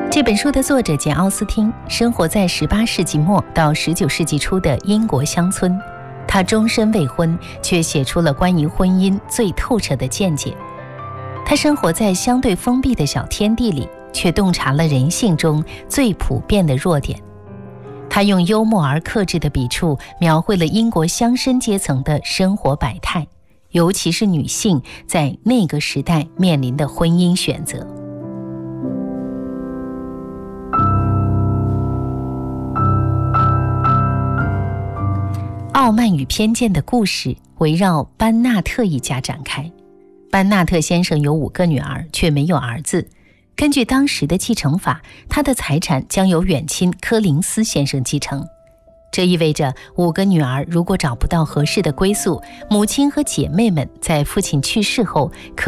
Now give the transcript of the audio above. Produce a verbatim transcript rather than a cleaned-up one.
这本书的作者简·奥斯汀生活在十八世纪末到十九世纪初的英国乡村，他终身未婚，却写出了关于婚姻最透彻的见解。他生活在相对封闭的小天地里，却洞察了人性中最普遍的弱点。他用幽默而克制的笔触，描绘了英国乡绅阶层的生活百态，尤其是女性在那个时代面临的婚姻选择。傲慢与偏见的故事围绕班纳特一家展开。班纳特先生有五个女儿，却没有儿子。根据当时的继承法，他的财产将由远亲柯林斯先生继承。这意味着五个女儿如果找不到合适的归宿，母亲和姐妹们在父亲去世后可